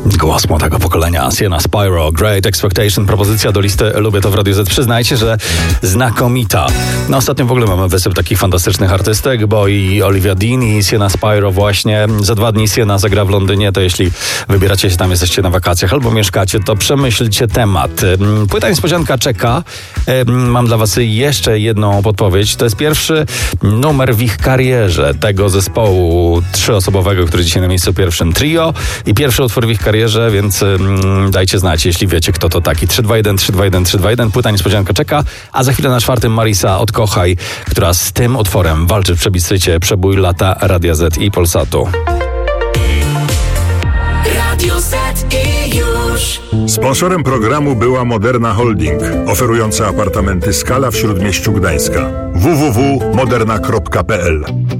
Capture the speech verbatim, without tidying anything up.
Głos młodego pokolenia, Sienna Spyro, Great Expectation, propozycja do listy Lubię to w Radiu Z. Przyznajcie, że znakomita. No ostatnio w ogóle mamy wysyp takich fantastycznych artystek, bo i Olivia Dean i Sienna Spyro właśnie. Za dwa dni Sienna zagra w Londynie, to jeśli wybieracie się tam, jesteście na wakacjach albo mieszkacie, to przemyślcie temat. Płyta niespodzianka czeka. Mam dla was jeszcze jedną podpowiedź. To jest pierwszy numer w ich karierze tego zespołu trzyosobowego, który dzisiaj na miejscu pierwszym trio i pierwszy utwór w ich karierze, więc mm, dajcie znać, jeśli wiecie, kto to taki. trzy dwa jeden, trzy dwa jeden, trzy dwa jeden. Płyta niespodzianka czeka, a za chwilę na czwartym Marisa Odkochaj, która z tym utworem walczy w przebiscycie przebój lata Radia Z i Polsatu. Radio Z i już. Sponsorem programu była Moderna Holding, oferująca apartamenty Skala w Śródmieściu Gdańska. w w w kropka moderna kropka p l